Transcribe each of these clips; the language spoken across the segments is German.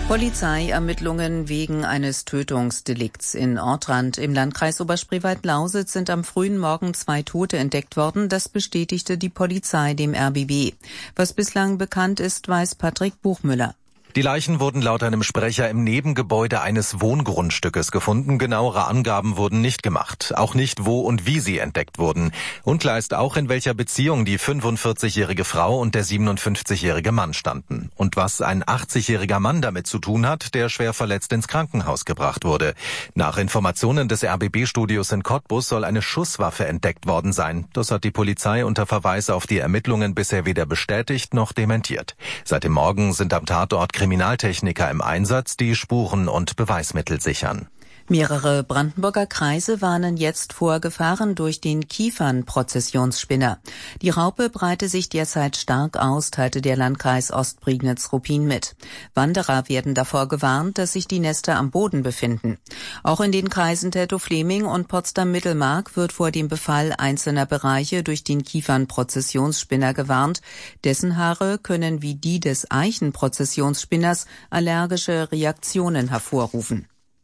Polizeiermittlungen wegen eines Tötungsdelikts in Ortrand im Landkreis Oberspreewald-Lausitz sind am frühen Morgen 2 Tote entdeckt worden. Das bestätigte die Polizei dem RBB. Was bislang bekannt ist, weiß Patrick Buchmüller. Die Leichen wurden laut einem Sprecher im Nebengebäude eines Wohngrundstückes gefunden. Genauere Angaben wurden nicht gemacht. Auch nicht, wo und wie sie entdeckt wurden. Unklar ist auch, in welcher Beziehung die 45-jährige Frau und der 57-jährige Mann standen. Und was ein 80-jähriger Mann damit zu tun hat, der schwer verletzt ins Krankenhaus gebracht wurde. Nach Informationen des RBB-Studios in Cottbus soll eine Schusswaffe entdeckt worden sein. Das hat die Polizei unter Verweis auf die Ermittlungen bisher weder bestätigt noch dementiert. Seit dem Morgen sind am Tatort Kriminaltechniker im Einsatz, die Spuren und Beweismittel sichern. Mehrere Brandenburger Kreise warnen jetzt vor Gefahren durch den Kiefernprozessionsspinner. Die Raupe breite sich derzeit stark aus, teilte der Landkreis Ostprignitz-Ruppin mit. Wanderer werden davor gewarnt, dass sich die Nester am Boden befinden. Auch in den Kreisen Teltow-Fleming und Potsdam-Mittelmark wird vor dem Befall einzelner Bereiche durch den Kiefernprozessionsspinner gewarnt. Dessen Haare können wie die des Eichenprozessionsspinners allergische Reaktionen hervorrufen.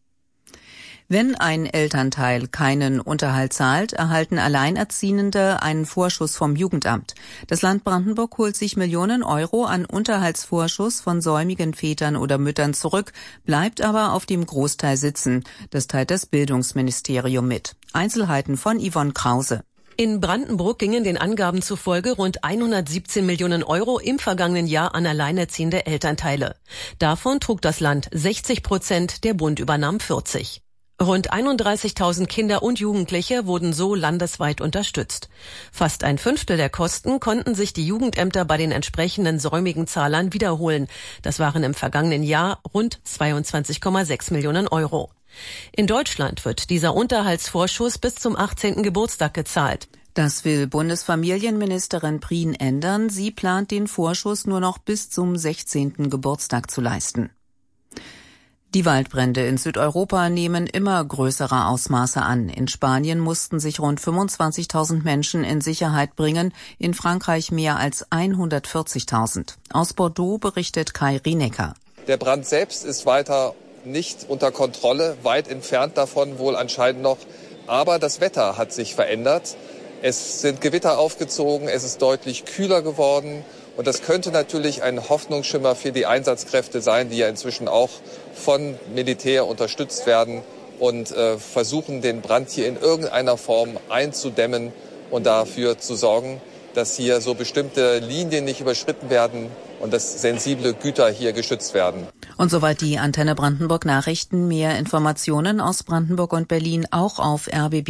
Wenn ein Elternteil keinen Unterhalt zahlt, erhalten Alleinerziehende einen Vorschuss vom Jugendamt. Das Land Brandenburg holt sich Millionen Euro an Unterhaltsvorschuss von säumigen Vätern oder Müttern zurück, bleibt aber auf dem Großteil sitzen. Das teilt das Bildungsministerium mit. Einzelheiten von Yvonne Krause. In Brandenburg gingen den Angaben zufolge rund 117 Millionen Euro im vergangenen Jahr an alleinerziehende Elternteile. Davon trug das Land 60%, der Bund übernahm 40%. Rund 31.000 Kinder und Jugendliche wurden so landesweit unterstützt. Fast ein Fünftel der Kosten konnten sich die Jugendämter bei den entsprechenden säumigen Zahlern wiederholen. Das waren im vergangenen Jahr rund 22,6 Millionen Euro. In Deutschland wird dieser Unterhaltsvorschuss bis zum 18. Geburtstag gezahlt. Das will Bundesfamilienministerin Prien ändern. Sie plant, den Vorschuss nur noch bis zum 16. Geburtstag zu leisten. Die Waldbrände in Südeuropa nehmen immer größere Ausmaße an. In Spanien mussten sich rund 25.000 Menschen in Sicherheit bringen, in Frankreich mehr als 140.000. Aus Bordeaux berichtet Kai Rienecker. Der Brand selbst ist weiter nicht unter Kontrolle, weit entfernt davon wohl anscheinend noch. Aber das Wetter hat sich verändert. Es sind Gewitter aufgezogen, es ist deutlich kühler geworden. Und das könnte natürlich ein Hoffnungsschimmer für die Einsatzkräfte sein, die ja inzwischen auch von Militär unterstützt werden und versuchen, den Brand hier in irgendeiner Form einzudämmen und dafür zu sorgen, dass hier so bestimmte Linien nicht überschritten werden und dass sensible Güter hier geschützt werden. Und soweit die Antenne Brandenburg Nachrichten. Mehr Informationen aus Brandenburg und Berlin auch auf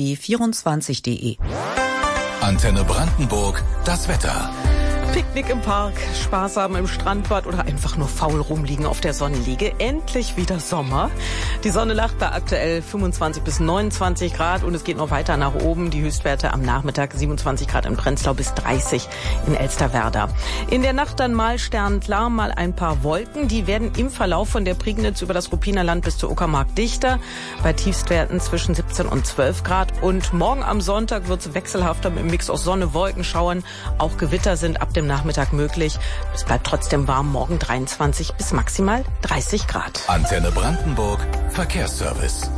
rbb24.de. Antenne Brandenburg, das Wetter. Picknick im Park, Spaß haben im Strandbad oder einfach nur faul rumliegen auf der Sonnenliege. Endlich wieder Sommer. Die Sonne lacht bei aktuell 25 bis 29 Grad und es geht noch weiter nach oben. Die Höchstwerte am Nachmittag 27 Grad in Prenzlau bis 30 in Elsterwerda. In der Nacht dann mal sternklar, mal ein paar Wolken. Die werden im Verlauf von der Prignitz über das Ruppiner Land bis zur Uckermark dichter. Bei Tiefstwerten zwischen 17 und 12 Grad. Und morgen am Sonntag wird es wechselhafter mit einem Mix aus Sonne, Wolken, Schauern. Auch Gewitter sind ab dem Nachmittag möglich. Es bleibt trotzdem warm, morgen 23 bis maximal 30 Grad. Antenne Brandenburg, Verkehrsservice.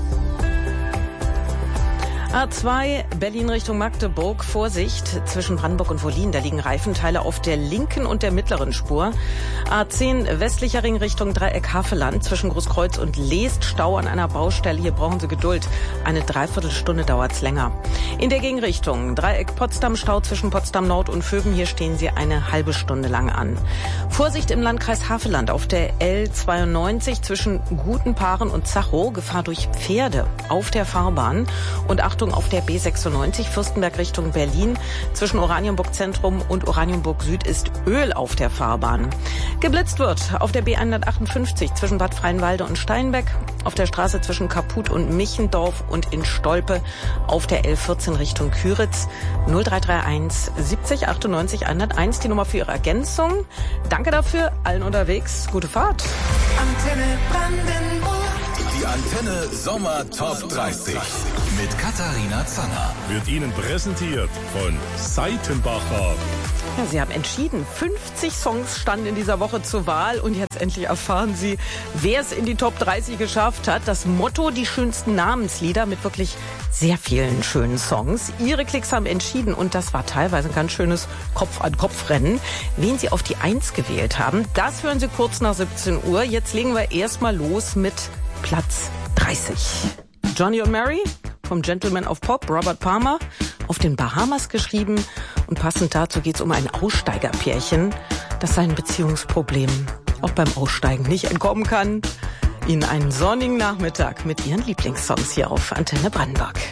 A2 Berlin Richtung Magdeburg, Vorsicht zwischen Brandenburg und Wollin, da liegen Reifenteile auf der linken und der mittleren Spur. A10 westlicher Ring Richtung Dreieck Havelland zwischen Großkreuz und Leest, Stau an einer Baustelle, hier brauchen Sie Geduld. Eine Dreiviertelstunde dauert's länger. In der Gegenrichtung Dreieck Potsdam, Stau zwischen Potsdam Nord und Vöben, hier stehen Sie eine halbe Stunde lang an. Vorsicht im Landkreis Havelland auf der L92 zwischen Gutenpaaren und Zachow, Gefahr durch Pferde auf der Fahrbahn und Achtung auf der B96 Fürstenberg Richtung Berlin. Zwischen Oranienburg Zentrum und Oranienburg Süd ist Öl auf der Fahrbahn. Geblitzt wird auf der B158 zwischen Bad Freienwalde und Steinbeck, auf der Straße zwischen Kaput und Michendorf und in Stolpe auf der L14 Richtung Küritz. 0331 70 98 101 die Nummer für Ihre Ergänzung. Danke dafür, allen unterwegs. Gute Fahrt. Antenne Brandenburg. Die Antenne Sommer Top 30 mit Katharina Zanner. Wird Ihnen präsentiert von Seitenbacher. Ja, Sie haben entschieden. 50 Songs standen in dieser Woche zur Wahl und jetzt endlich erfahren Sie, wer es in die Top 30 geschafft hat. Das Motto, die schönsten Namenslieder mit wirklich sehr vielen schönen Songs. Ihre Klicks haben entschieden und das war teilweise ein ganz schönes Kopf-an-Kopf-Rennen. Wen Sie auf die 1 gewählt haben, das hören Sie kurz nach 17 Uhr. Jetzt legen wir erstmal los mit Platz 30. Johnny und Mary vom Gentleman of Pop, Robert Palmer, auf den Bahamas geschrieben. Und passend dazu geht es um ein Aussteigerpärchen, das seinen Beziehungsproblemen auch beim Aussteigen nicht entkommen kann. Ihnen einen sonnigen Nachmittag mit Ihren Lieblingssongs hier auf Antenne Brandenburg.